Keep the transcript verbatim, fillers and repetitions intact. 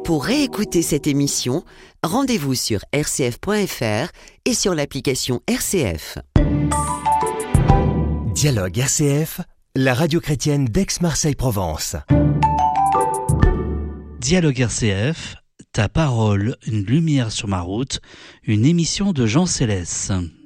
Pour réécouter cette émission, rendez-vous sur r c f point f r et sur l'application R C F. Dialogue R C F, la radio chrétienne d'Aix-Marseille-Provence. Dialogue R C F, ta parole, une lumière sur ma route, une émission de Jean Célès.